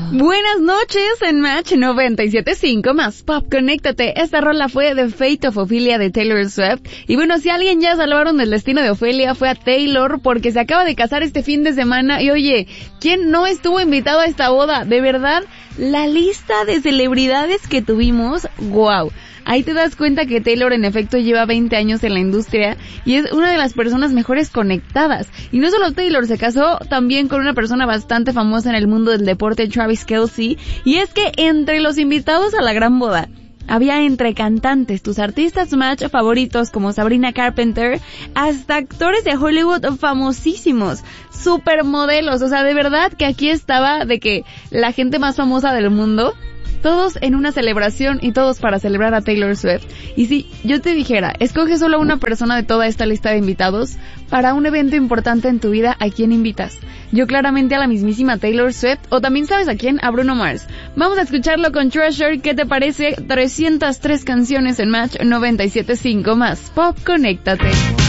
Buenas noches en Match 97.5 más Pop, conéctate. Esta rola fue The Fate of Ophelia de Taylor Swift. Y bueno, si alguien ya salvaron del destino de Ophelia fue a Taylor, porque se acaba de casar este fin de semana. Y oye, ¿quién no estuvo invitado a esta boda? De verdad, la lista de celebridades que tuvimos, wow. Ahí te das cuenta que Taylor en efecto lleva 20 años en la industria y es una de las personas mejores conectadas. Y no solo Taylor, se casó también con una persona bastante famosa en el mundo del deporte, Travis Kelce. Y es que entre los invitados a la gran boda había entre cantantes, tus artistas match favoritos como Sabrina Carpenter, hasta actores de Hollywood famosísimos, supermodelos. O sea, de verdad que aquí estaba de que la gente más famosa del mundo, todos en una celebración y todos para celebrar a Taylor Swift. Y si yo te dijera, escoge solo a una persona de toda esta lista de invitados para un evento importante en tu vida, ¿a quién invitas? Yo claramente a la mismísima Taylor Swift, o también sabes a quién, a Bruno Mars. Vamos a escucharlo con Treasure. ¿Qué te parece? 303 canciones en Match 97.5 más Pop, conéctate.